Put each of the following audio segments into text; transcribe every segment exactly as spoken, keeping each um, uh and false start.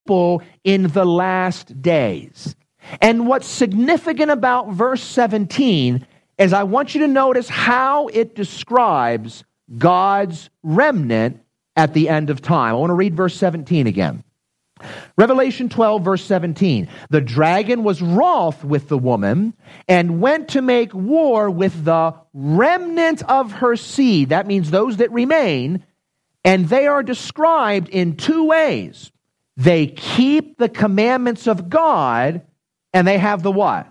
people in the last days. And what's significant about verse seventeen is I want you to notice how it describes God's remnant at the end of time. I want to read verse seventeen again. Revelation twelve, verse seventeen. The dragon was wroth with the woman and went to make war with the remnant of her seed. That means those that remain. And they are described in two ways. They keep the commandments of God, and they have the what?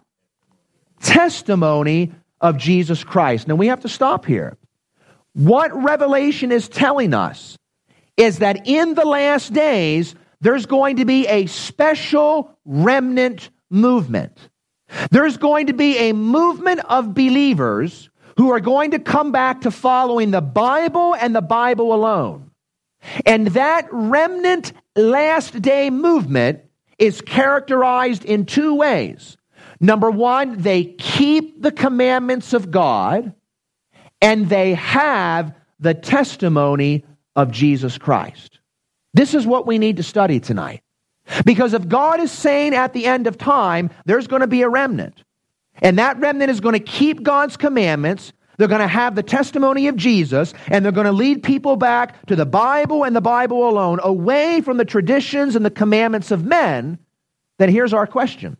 Testimony of Jesus Christ. Now we have to stop here. What Revelation is telling us is that in the last days, there's going to be a special remnant movement. There's going to be a movement of believers who are going to come back to following the Bible and the Bible alone. And that remnant last day movement is characterized in two ways. Number one, they keep the commandments of God, and they have the testimony of Jesus Christ. This is what we need to study tonight. Because if God is saying at the end of time, there's going to be a remnant, and that remnant is going to keep God's commandments, they're going to have the testimony of Jesus, and they're going to lead people back to the Bible and the Bible alone, away from the traditions and the commandments of men, then here's our question.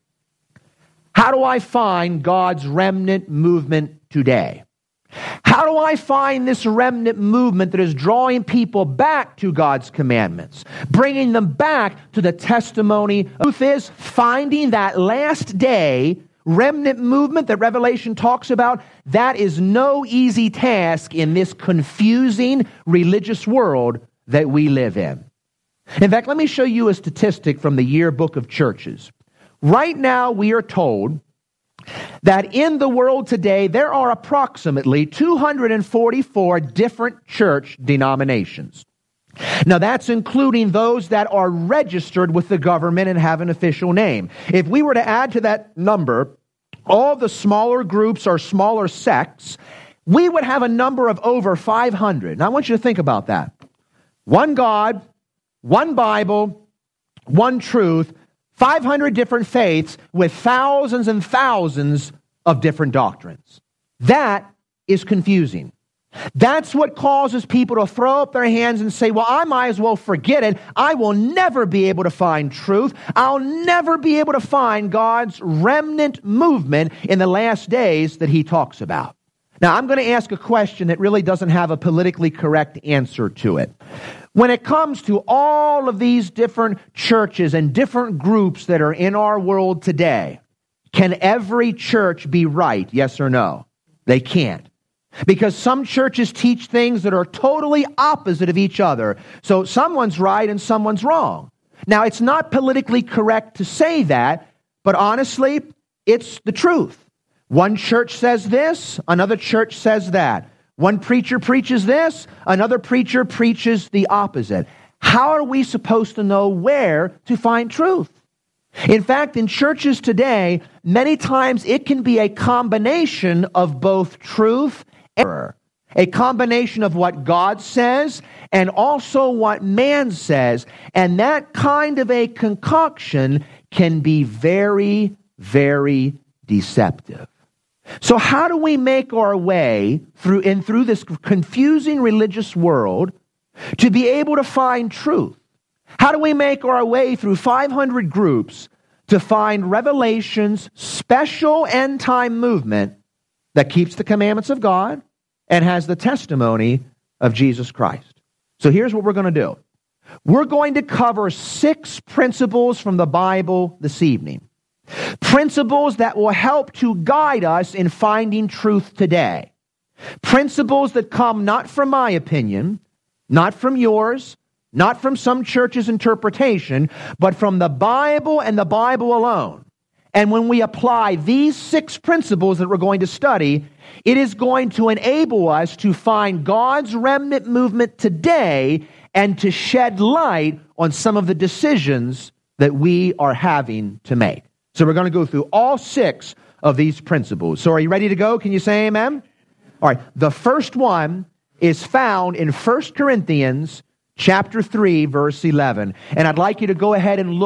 How do I find God's remnant movement today? How do I find this remnant movement that is drawing people back to God's commandments, bringing them back to the testimony? The truth is, finding that last day remnant movement that Revelation talks about, that is no easy task in this confusing religious world that we live in. In fact, let me show you a statistic from the Yearbook of Churches. Right now, we are told that in the world today, there are approximately two hundred forty-four different church denominations. Now, that's including those that are registered with the government and have an official name. If we were to add to that number all the smaller groups or smaller sects, we would have a number of over five hundred. Now, I want you to think about that. One God, one Bible, one truth, five hundred different faiths with thousands and thousands of different doctrines. That is confusing. That's what causes people to throw up their hands and say, well, I might as well forget it. I will never be able to find truth. I'll never be able to find God's remnant movement in the last days that he talks about. Now, I'm going to ask a question that really doesn't have a politically correct answer to it. When it comes to all of these different churches and different groups that are in our world today, can every church be right? Yes or no? They can't. Because some churches teach things that are totally opposite of each other. So someone's right and someone's wrong. Now, it's not politically correct to say that, but honestly, it's the truth. One church says this, another church says that. One preacher preaches this, another preacher preaches the opposite. How are we supposed to know where to find truth? In fact, in churches today, many times it can be a combination of both truth and error. A combination of what God says and also what man says. And that kind of a concoction can be very, very deceptive. So how do we make our way through in through this confusing religious world to be able to find truth? How do we make our way through five hundred groups to find Revelation's special end-time movement that keeps the commandments of God and has the testimony of Jesus Christ? So here's what we're going to do. We're going to cover six principles from the Bible this evening. Principles that will help to guide us in finding truth today. Principles that come not from my opinion, not from yours, not from some church's interpretation, but from the Bible and the Bible alone. And when we apply these six principles that we're going to study, it is going to enable us to find God's remnant movement today and to shed light on some of the decisions that we are having to make. So we're going to go through all six of these principles. So are you ready to go? Can you say amen? All right. The first one is found in First Corinthians chapter three, verse eleven. And I'd like you to go ahead and look